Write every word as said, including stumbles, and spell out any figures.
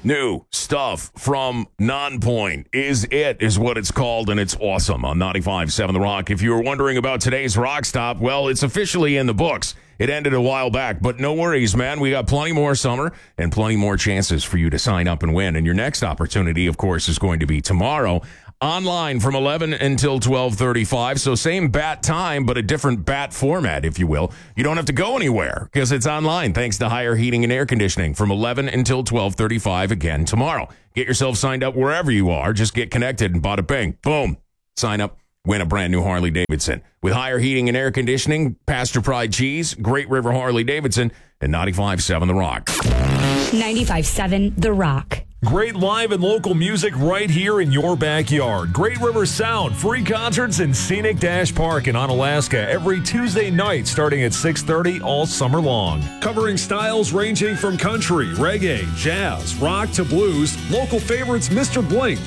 New stuff from Nonpoint is it, is what it's called, and it's awesome on ninety-five point seven The Rock. If you were wondering about today's Rock Stop, well, it's officially in the books. It ended a while back, but no worries, man. We got plenty more summer and plenty more chances for you to sign up and win. And your next opportunity, of course, is going to be tomorrow. Online from eleven until twelve thirty-five. So same bat time, but a different bat format, if you will. You don't have to go anywhere because it's online thanks to Higher Heating and Air Conditioning from eleven until twelve thirty-five again tomorrow. Get yourself signed up wherever you are. Just get connected and bada bing. Boom. Sign up. Win a brand new Harley Davidson. With Higher Heating and Air Conditioning, Pasture Pride Cheese, Great River Harley Davidson, and ninety-five point seven The Rock. ninety-five point seven The Rock. Great live and local music right here in your backyard. Great River Sound, free concerts in Scenic Dash Park in Onalaska every Tuesday night starting at six thirty all summer long. Covering styles ranging from country, reggae, jazz, rock to blues, local favorites Mister Blink,